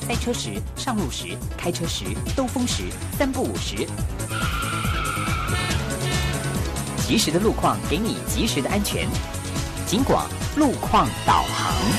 塞车时、上路时、开车时、兜风时、3不5时。及时的路况给你及时的安全。警广路况导航。